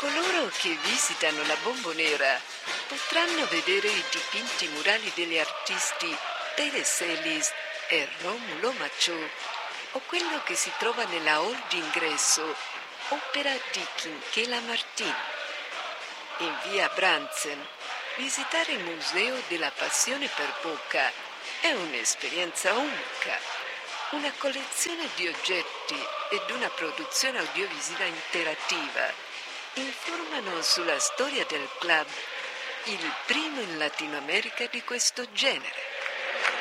Coloro che visitano la Bombonera potranno vedere i dipinti murali degli artisti Teres Ellis e Rómulo Machó, o quello che si trova nella hall d'ingresso, opera di Quinquela Martín. In via Bransen, visitare il Museo della Passione per Boca è un'esperienza unica. Una collezione di oggetti ed una produzione audiovisiva interattiva informano sulla storia del club, il primo in Latino America di questo genere.